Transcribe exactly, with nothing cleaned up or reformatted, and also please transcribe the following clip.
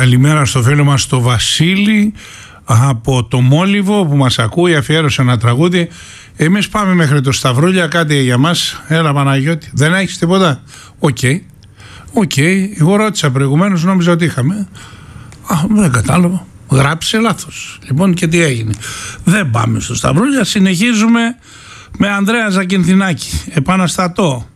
Καλημέρα στο φίλο μας το Βασίλη από το Μόλιβο που μας ακούει, αφιέρωσε ένα τραγούδι. Εμείς πάμε μέχρι το Σταυρούλια, κάτι για μας. Έλα Παναγιώτη, δεν έχεις τίποτα? Οκ, okay. οκ, okay. Εγώ ρώτησα προηγουμένως, νόμιζα ότι είχαμε. Α, δεν κατάλαβα, γράψε λάθος. Λοιπόν, και τι έγινε? Δεν πάμε στο Σταυρούλια, συνεχίζουμε με Ανδρέα Ζακυνθινάκη, Επαναστατώ.